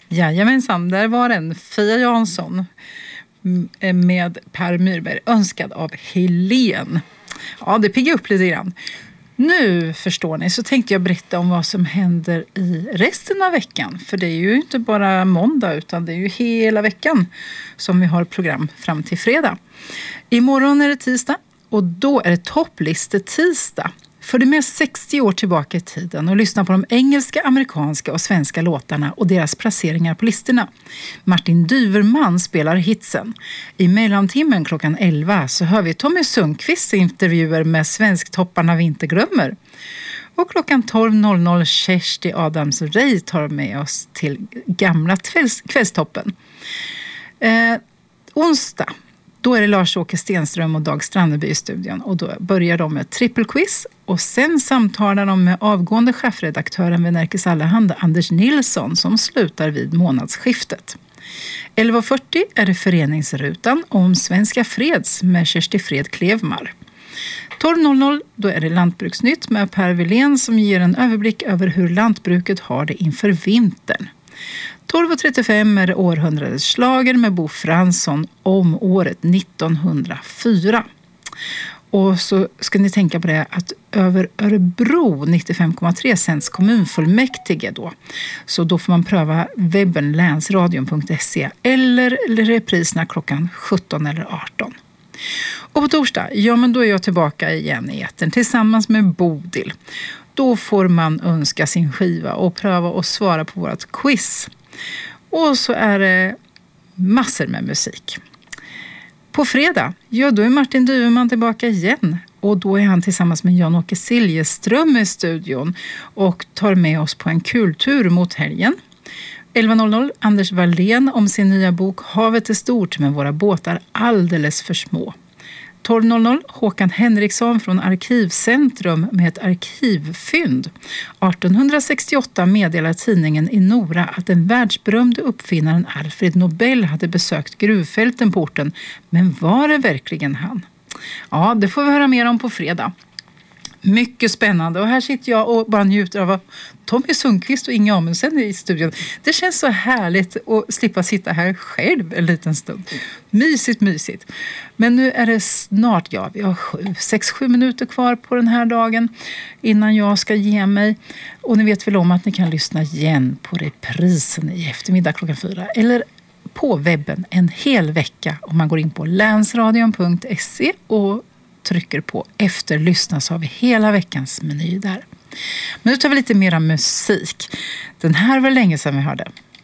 Jajamensan, där var den. Fia Jansson med Per Myrberg, önskad av Helen. Ja, det piggar upp lite grann. Nu förstår ni, så tänkte jag berätta om vad som händer i resten av veckan. För det är ju inte bara måndag utan det är ju hela veckan som vi har program fram till fredag. Imorgon är det tisdag och då är det topplistetisdag. För det med 60 år tillbaka i tiden och lyssna på de engelska, amerikanska och svenska låtarna och deras placeringar på listorna. Martin Dyverman spelar hitsen. I mellantimmen klockan 11 så hör vi Tommy Sundqvists intervjuer med Svensktopparna vi inte glömmer. Och klockan 12.00 Kersti Adams Rey tar med oss till gamla kvällstoppen. Onsdag. Då är det Lars-Åke Stenström och Dag Strandeby i studion och då börjar de med trippelquiz och sen samtalar de med avgående chefredaktören vid Nerikes Allehanda Anders Nilsson som slutar vid månadsskiftet. 11.40 är det föreningsrutan om Svenska Freds med Kersti Fred Klevmar. 12.00 då är det Lantbruksnytt med Per Wilén som ger en överblick över hur lantbruket har det inför vintern. 12.35 är det århundradets slager med Bo Fransson om året 1904. Och så ska ni tänka på det att över Örebro 95,3 sänds kommunfullmäktige då. Så då får man pröva webben länsradion.se eller repriserna klockan 17 eller 18. Och på torsdag, ja men då är jag tillbaka igen i etern tillsammans med Bodil. Då får man önska sin skiva och pröva att svara på vårt quiz. Och så är det massor med musik. På fredag, ja då är Martin Dyverman tillbaka igen. Och då är han tillsammans med Jan-Åke Siljeström i studion och tar med oss på en kultur mot helgen. 11.00 Anders Wallén om sin nya bok Havet är stort men våra båtar alldeles för små. 12.00 Håkan Henriksson från Arkivcentrum med ett arkivfynd. 1868 meddelar tidningen i Nora att den världsberömde uppfinnaren Alfred Nobel hade besökt gruvfälten på orten. Men var det verkligen han? Ja, det får vi höra mer om på fredag. Mycket spännande och här sitter jag och bara njuter av Tommy Sundqvist och Inga Amundsen i studion. Det känns så härligt att slippa sitta här själv en liten stund. Mysigt. Men nu är det snart, ja vi har 6-7 minuter kvar på den här dagen innan jag ska ge mig. Och ni vet väl om att ni kan lyssna igen på reprisen i eftermiddag klockan 4 eller på webben en hel vecka om man går in på länsradion.se och trycker på efterlyssna så har vi hela veckans meny där. Men nu tar vi lite mera musik. Den här var länge sedan vi hörde.